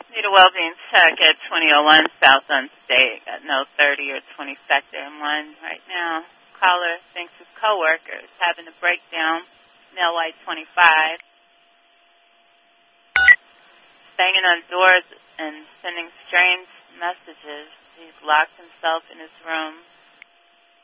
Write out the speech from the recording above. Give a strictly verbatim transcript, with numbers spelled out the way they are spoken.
Need a well-being check at twenty oh one South on State. Got no thirty or twenty-second in one right now. Caller thinks his coworker is having a breakdown. Male white twenty-five. Banging on doors and sending strange messages. He's locked himself in his room.